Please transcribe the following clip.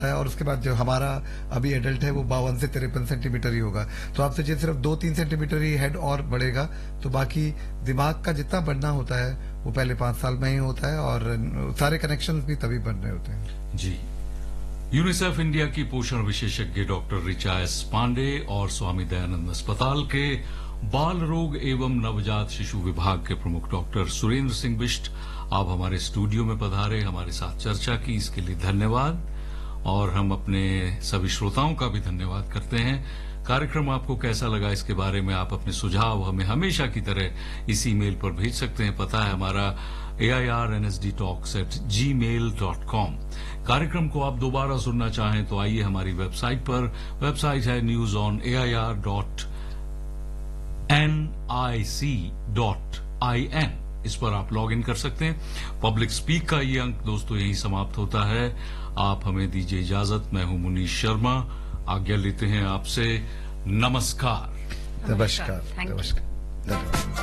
है और उसके बाद जो हमारा अभी एडल्ट है वो 52 से 53 सेंटीमीटर ही होगा। तो आप सोचिए सिर्फ 2-3 सेंटीमीटर ही हेड और बढ़ेगा, तो बाकी दिमाग का जितना बढ़ना होता है वो पहले 5 साल में ही होता है और सारे कनेक्शंस भी तभी बन रहे होते हैं। जी। यूनिसेफ इंडिया की पोषण विशेषज्ञ डॉक्टर ऋचा एस पांडे और स्वामी दयानंद अस्पताल के बाल रोग एवं नवजात शिशु विभाग के प्रमुख डॉक्टर सुरेंद्र सिंह बिष्ट आप हमारे स्टूडियो में पधारे, हमारे साथ चर्चा की, इसके लिए धन्यवाद। और हम अपने सभी श्रोताओं का भी धन्यवाद करते हैं। कार्यक्रम आपको कैसा लगा इसके बारे में आप अपने सुझाव हमें हमेशा की तरह इस ईमेल पर भेज सकते हैं। पता है हमारा airnsdtalks@gmail.com। कार्यक्रम को आप दोबारा सुनना चाहें तो आइए हमारी वेबसाइट पर। वेबसाइट है newsonair.nic.in। इस पर आप लॉग इन कर सकते हैं। पब्लिक स्पीक का ये अंक दोस्तों यहीं समाप्त होता है। आप हमें दीजिए इजाजत। मैं हूं मुनीश शर्मा, आज्ञा लेते हैं आपसे। नमस्कार। नमस्कार। धन्यवाद।